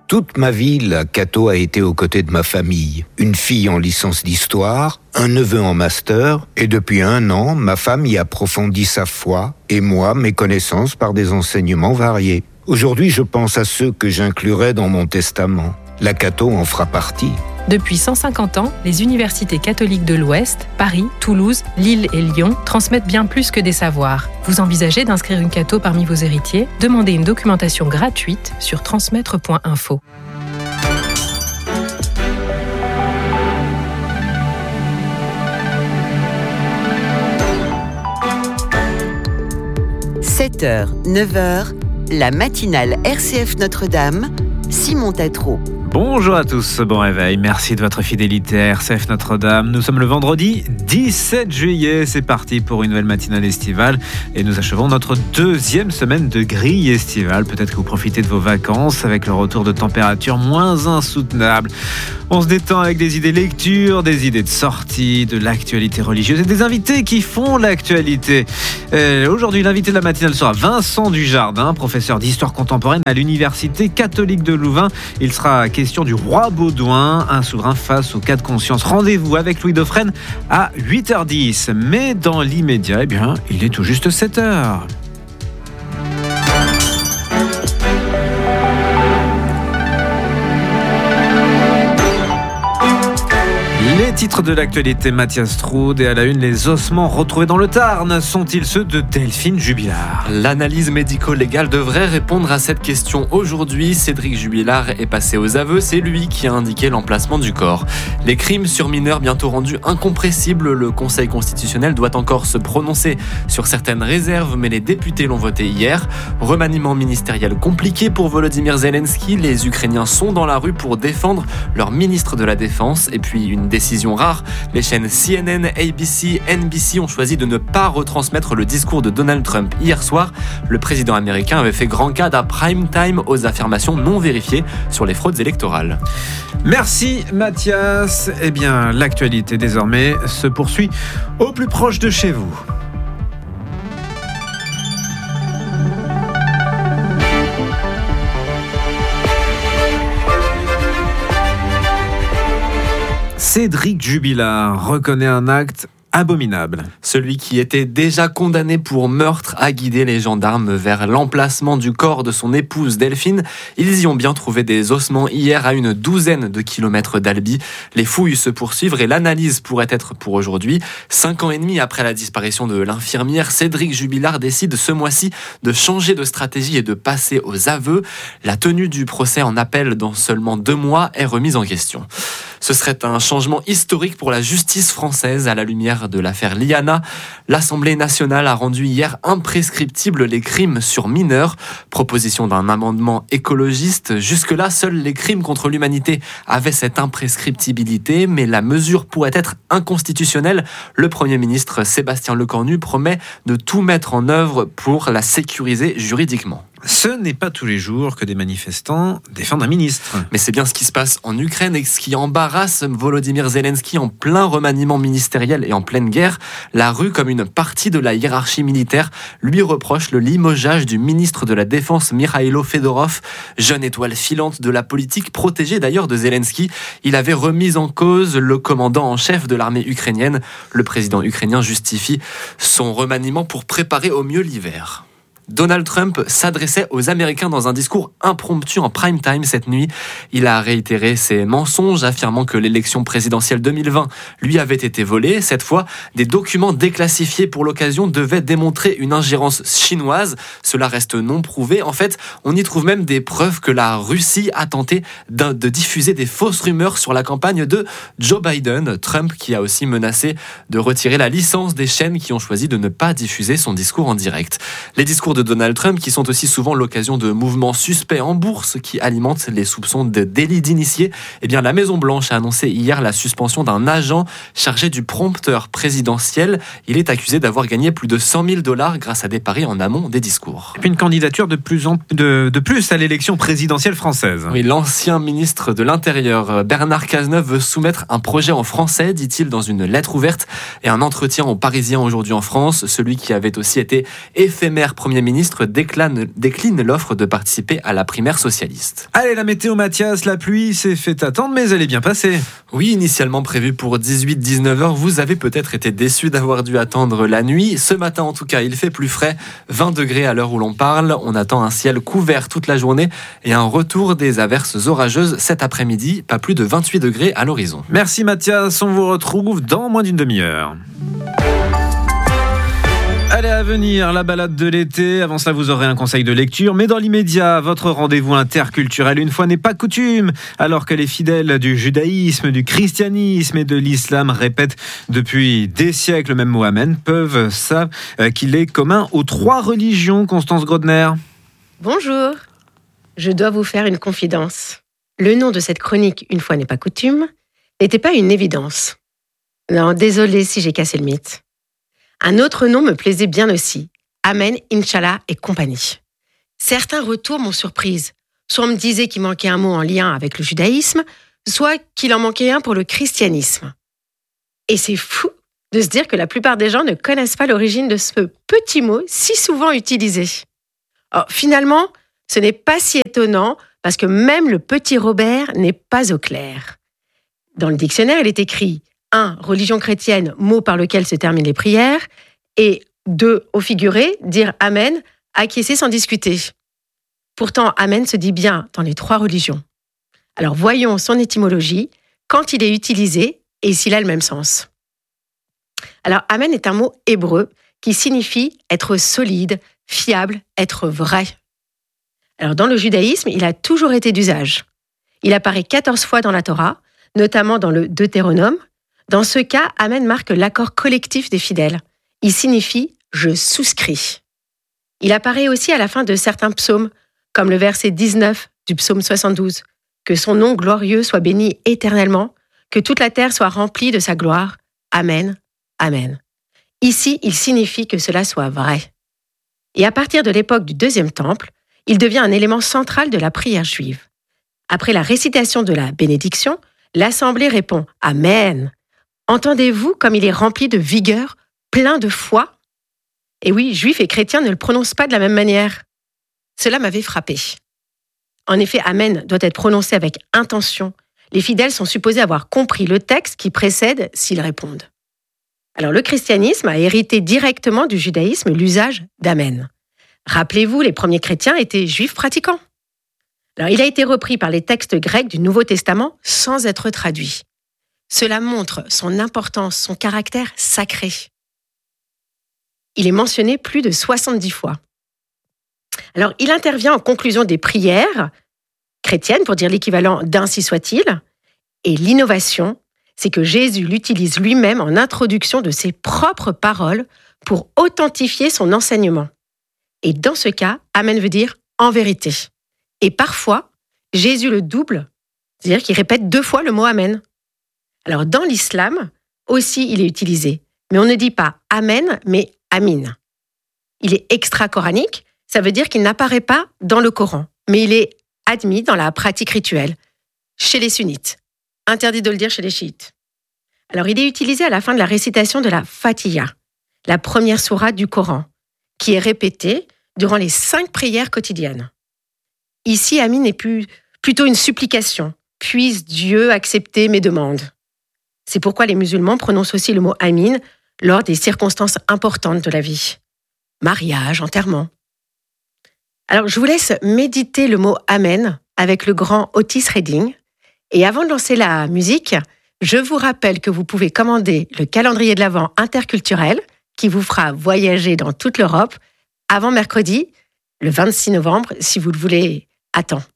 Toute ma vie, la Cato a été aux côtés de ma famille. Une fille en licence d'histoire, un neveu en master, et depuis 1 an, ma femme y approfondit sa foi, et moi, mes connaissances par des enseignements variés. Aujourd'hui, je pense à ceux que j'inclurai dans mon testament. La Cato en fera partie. Depuis 150 ans, les universités catholiques de l'Ouest, Paris, Toulouse, Lille et Lyon, transmettent bien plus que des savoirs. Vous envisagez d'inscrire une Cato parmi vos héritiers ? Demandez une documentation gratuite sur transmettre.info. – 7h, 9h, la matinale RCF Notre-Dame, Simon Tatro. Bonjour à tous, bon réveil, merci de votre fidélité à RCF Notre-Dame. Nous sommes le vendredi 17 juillet, c'est parti pour une nouvelle matinale estivale et nous achevons notre 2e semaine de grille estivale. Peut-être que vous profitez de vos vacances avec le retour de températures moins insoutenables. On se détend avec des idées lecture, des idées de sortie, de l'actualité religieuse et des invités qui font l'actualité. Aujourd'hui, l'invité de la matinale sera Vincent Dujardin, professeur d'histoire contemporaine à l'Université catholique de Louvain. Il sera question du roi Baudouin, un souverain face au cas de conscience. Rendez-vous avec Louis Dauphren à 8h10. Mais dans l'immédiat, il est tout juste 7h. Les titres de l'actualité, Mathias Troude, et à la une, les ossements retrouvés dans le Tarn sont-ils ceux de Delphine Jubilard ? L'analyse médico-légale devrait répondre à cette question aujourd'hui. Cédric Jubilard est passé aux aveux, c'est lui qui a indiqué l'emplacement du corps. Les crimes sur mineurs bientôt rendus incompressibles, le Conseil constitutionnel doit encore se prononcer sur certaines réserves, mais les députés l'ont voté hier. Remaniement ministériel compliqué pour Volodymyr Zelensky, les Ukrainiens sont dans la rue pour défendre leur ministre de la Défense, et puis une décision rare, les chaînes CNN, ABC, NBC ont choisi de ne pas retransmettre le discours de Donald Trump hier soir. Le président américain avait fait grand cas d'un prime time aux affirmations non vérifiées sur les fraudes électorales. Merci Mathias. L'actualité désormais se poursuit au plus proche de chez vous. Cédric Jubilard reconnaît un acte abominable. Celui qui était déjà condamné pour meurtre a guidé les gendarmes vers l'emplacement du corps de son épouse Delphine. Ils y ont bien trouvé des ossements hier à une 12aine de kilomètres d'Albi. Les fouilles se poursuivent et l'analyse pourrait être pour aujourd'hui. 5 ans et demi après la disparition de l'infirmière, Cédric Jubilard décide ce mois-ci de changer de stratégie et de passer aux aveux. La tenue du procès en appel dans seulement 2 mois est remise en question. Ce serait un changement historique pour la justice française à la lumière de l'affaire Liana. L'Assemblée nationale a rendu hier imprescriptibles les crimes sur mineurs. Proposition d'un amendement écologiste. Jusque-là, seuls les crimes contre l'humanité avaient cette imprescriptibilité, mais la mesure pourrait être inconstitutionnelle. Le Premier ministre Sébastien Lecornu promet de tout mettre en œuvre pour la sécuriser juridiquement. Ce n'est pas tous les jours que des manifestants défendent un ministre. Mais c'est bien ce qui se passe en Ukraine et ce qui embarrasse Volodymyr Zelensky en plein remaniement ministériel et en pleine guerre. La rue, comme une partie de la hiérarchie militaire, lui reproche le limogeage du ministre de la Défense Mikhailo Fedorov, jeune étoile filante de la politique, protégée d'ailleurs de Zelensky. Il avait remis en cause le commandant en chef de l'armée ukrainienne. Le président ukrainien justifie son remaniement pour préparer au mieux l'hiver. Donald Trump s'adressait aux Américains dans un discours impromptu en prime time cette nuit. Il a réitéré ses mensonges, affirmant que l'élection présidentielle 2020 lui avait été volée. Cette fois, des documents déclassifiés pour l'occasion devaient démontrer une ingérence chinoise. Cela reste non prouvé. En fait, on y trouve même des preuves que la Russie a tenté de diffuser des fausses rumeurs sur la campagne de Joe Biden. Trump qui a aussi menacé de retirer la licence des chaînes qui ont choisi de ne pas diffuser son discours en direct. Les discours de Donald Trump qui sont aussi souvent l'occasion de mouvements suspects en bourse qui alimentent les soupçons de délit d'initié. La Maison-Blanche a annoncé hier la suspension d'un agent chargé du prompteur présidentiel. Il est accusé d'avoir gagné plus de $100,000 grâce à des paris en amont des discours. Et puis une candidature de plus à l'élection présidentielle française. Oui, l'ancien ministre de l'Intérieur Bernard Cazeneuve veut soumettre un projet en français, dit-il dans une lettre ouverte et un entretien aux Parisiens aujourd'hui en France. Celui qui avait aussi été éphémère Premier ministre décline l'offre de participer à la primaire socialiste. Allez, la météo, Mathias, la pluie s'est fait attendre, mais elle est bien passée. Oui, initialement prévue pour 18-19 heures, vous avez peut-être été déçus d'avoir dû attendre la nuit. Ce matin, en tout cas, il fait plus frais, 20 degrés à l'heure où l'on parle. On attend un ciel couvert toute la journée et un retour des averses orageuses cet après-midi, pas plus de 28 degrés à l'horizon. Merci Mathias, on vous retrouve dans moins d'une demi-heure. Allez, à venir, la balade de l'été. Avant cela, vous aurez un conseil de lecture. Mais dans l'immédiat, votre rendez-vous interculturel, une fois n'est pas coutume. Alors que les fidèles du judaïsme, du christianisme et de l'islam répètent depuis des siècles le même mot amen, savent qu'il est commun aux trois religions. Constance Grodner. Bonjour. Je dois vous faire une confidence. Le nom de cette chronique, une fois n'est pas coutume, n'était pas une évidence. Non, désolé si j'ai cassé le mythe. Un autre nom me plaisait bien aussi, Amen, Inch'Allah et compagnie. Certains retours m'ont surprise. Soit on me disait qu'il manquait un mot en lien avec le judaïsme, soit qu'il en manquait un pour le christianisme. Et c'est fou de se dire que la plupart des gens ne connaissent pas l'origine de ce petit mot si souvent utilisé. Or, finalement, ce n'est pas si étonnant parce que même le petit Robert n'est pas au clair. Dans le dictionnaire, il est écrit 1. Religion chrétienne, mot par lequel se terminent les prières. Et 2. Au figuré, dire Amen, acquiescer sans discuter. Pourtant, Amen se dit bien dans les trois religions. Alors voyons son étymologie, quand il est utilisé et s'il a le même sens. Alors Amen est un mot hébreu qui signifie être solide, fiable, être vrai. Alors dans le judaïsme, il a toujours été d'usage. Il apparaît 14 fois dans la Torah, notamment dans le Deutéronome. Dans ce cas, Amen marque l'accord collectif des fidèles. Il signifie « je souscris ». Il apparaît aussi à la fin de certains psaumes, comme le verset 19 du psaume 72. « Que son nom glorieux soit béni éternellement, que toute la terre soit remplie de sa gloire. Amen, Amen ». Ici, il signifie que cela soit vrai. Et à partir de l'époque du Deuxième Temple, il devient un élément central de la prière juive. Après la récitation de la bénédiction, l'assemblée répond « Amen ». Entendez-vous comme il est rempli de vigueur, plein de foi ? Et oui, juifs et chrétiens ne le prononcent pas de la même manière. Cela m'avait frappé. En effet, Amen doit être prononcé avec intention. Les fidèles sont supposés avoir compris le texte qui précède s'ils répondent. Alors le christianisme a hérité directement du judaïsme l'usage d'Amen. Rappelez-vous, les premiers chrétiens étaient juifs pratiquants. Alors il a été repris par les textes grecs du Nouveau Testament sans être traduit. Cela montre son importance, son caractère sacré. Il est mentionné plus de 70 fois. Alors, il intervient en conclusion des prières chrétiennes, pour dire l'équivalent d'Ainsi soit-il. Et l'innovation, c'est que Jésus l'utilise lui-même en introduction de ses propres paroles pour authentifier son enseignement. Et dans ce cas, Amen veut dire en vérité. Et parfois, Jésus le double, c'est-à-dire qu'il répète 2 fois le mot Amen. Alors, dans l'islam, aussi, il est utilisé. Mais on ne dit pas Amen, mais Amin. Il est extra-coranique, ça veut dire qu'il n'apparaît pas dans le Coran, mais il est admis dans la pratique rituelle, chez les sunnites. Interdit de le dire chez les chiites. Alors, il est utilisé à la fin de la récitation de la Fatiha, la première sourate du Coran, qui est répétée durant les 5 prières quotidiennes. Ici, Amin est plutôt une supplication. Puisse Dieu accepter mes demandes. C'est pourquoi les musulmans prononcent aussi le mot Amin lors des circonstances importantes de la vie. Mariage, enterrement. Alors, je vous laisse méditer le mot Amen avec le grand Otis Redding. Et avant de lancer la musique, je vous rappelle que vous pouvez commander le calendrier de l'Avent interculturel qui vous fera voyager dans toute l'Europe avant mercredi, le 26 novembre, si vous le voulez à temps.